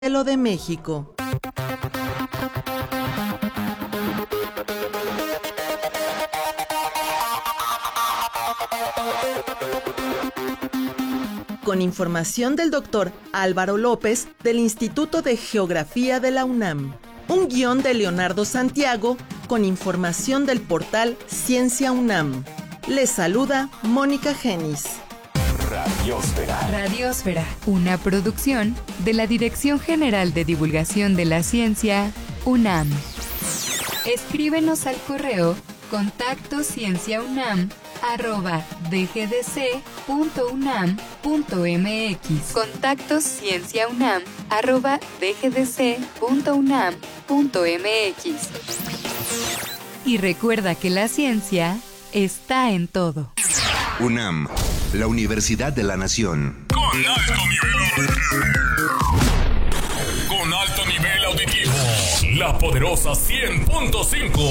Cielo de México. Con información del doctor Álvaro López del Instituto de Geografía de la UNAM. Un guión de Leonardo Santiago con información del portal Ciencia UNAM. Les saluda Mónica Genis. Radiosfera. Radiosfera, una producción de la Dirección General de Divulgación de la Ciencia, UNAM. Escríbenos al correo contactoscienciaunam@dgdc.unam.mx. contactoscienciaunam@dgdc.unam.mx. Y recuerda que la ciencia está en todo. UNAM, la Universidad de la Nación. Con alto nivel auditivo. La poderosa 100.5.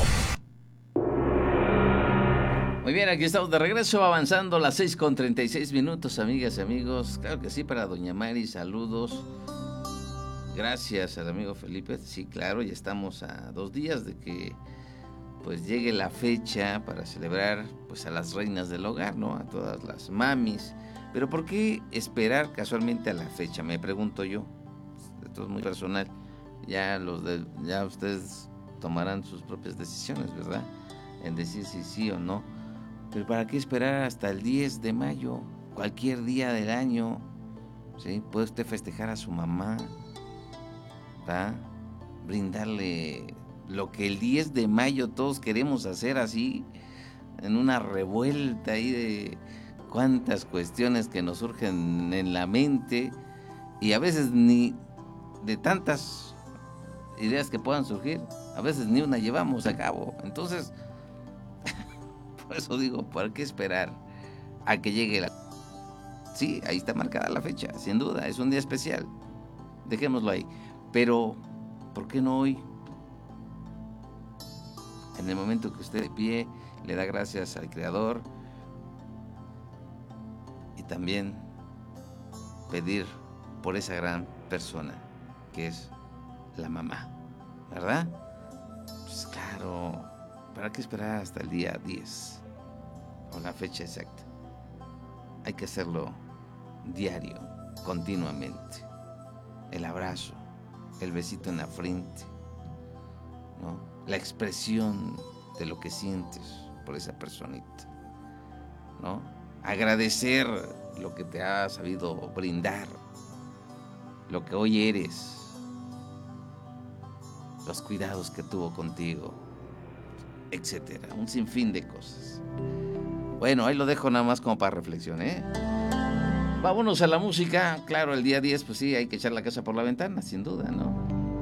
Muy bien, aquí estamos de regreso, avanzando las 6:36 amigas y amigos. Claro que sí, para doña Mari, saludos. Gracias al amigo Felipe. Sí, claro, ya estamos a 2 días de que pues llegue la fecha para celebrar pues a las reinas del hogar, ¿no? A todas las mamis. Pero ¿por qué esperar casualmente a la fecha? Me pregunto yo. Esto es muy personal. Ya ustedes tomarán sus propias decisiones, ¿verdad? En decir si sí o no. Pero ¿para qué esperar hasta el 10 de mayo? Cualquier día del año, ¿sí? Puede usted festejar a su mamá, ¿va? Brindarle lo que el 10 de mayo todos queremos hacer así, en una revuelta ahí de cuántas cuestiones que nos surgen en la mente, y a veces ni de tantas ideas que puedan surgir, a veces ni una llevamos a cabo. Entonces, por eso digo, ¿por qué esperar a que llegue la... Sí, ahí está marcada la fecha, sin duda, es un día especial, dejémoslo ahí, pero ¿por qué no hoy? En el momento que usted de pie le da gracias al Creador, y también pedir por esa gran persona que es la mamá, ¿verdad? Pues claro, ¿para qué esperar hasta el día 10 o la fecha exacta? Hay que hacerlo diario, continuamente. El abrazo, el besito en la frente, ¿no? La expresión de lo que sientes por esa personita, ¿no? Agradecer lo que te ha sabido brindar, lo que hoy eres, los cuidados que tuvo contigo, etcétera, un sinfín de cosas. Bueno, ahí lo dejo nada más como para reflexión, ¿eh? Vámonos a la música. Claro, el día 10, pues sí, hay que echar la casa por la ventana, sin duda, ¿no?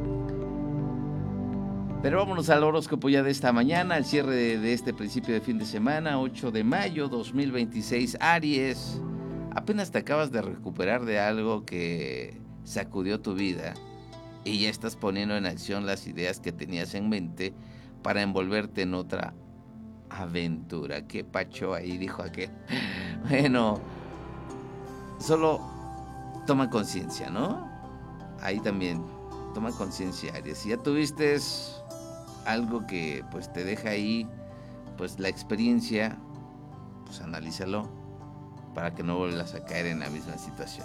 Pero vámonos al horóscopo ya de esta mañana, al cierre de este principio de fin de semana, 8 de mayo 2026, Aries. Apenas te acabas de recuperar de algo que sacudió tu vida y ya estás poniendo en acción las ideas que tenías en mente para envolverte en otra aventura. ¿Qué pacho ahí? Dijo aquel. Bueno, solo toma conciencia, ¿no? Ahí también, toma conciencia, Aries. Si ya tuviste algo que pues te deja ahí pues la experiencia, pues analízalo para que no vuelvas a caer en la misma situación.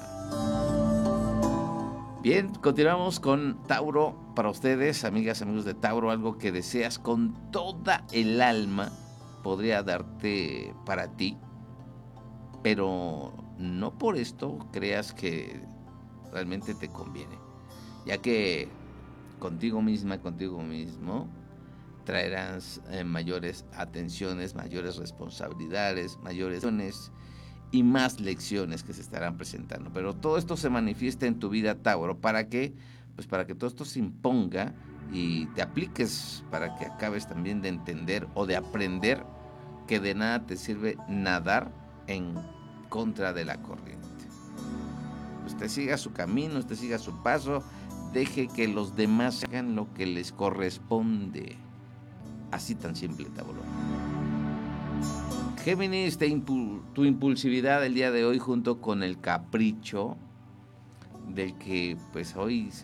Bien, continuamos con Tauro. Para ustedes, amigas, amigos de Tauro, algo que deseas con toda el alma podría darte para ti, pero no por esto creas que realmente te conviene, ya que contigo misma, contigo mismo, traerás mayores atenciones, mayores responsabilidades, mayores y más lecciones que se estarán presentando. Pero todo esto se manifiesta en tu vida, Tauro. ¿Para qué? Pues para que todo esto se imponga y te apliques, para que acabes también de entender o de aprender que de nada te sirve nadar en contra de la corriente. Usted siga su camino, usted siga su paso, deje que los demás hagan lo que les corresponde. Así tan simple, Tauro. Géminis, tu impulsividad el día de hoy junto con el capricho del que pues hoy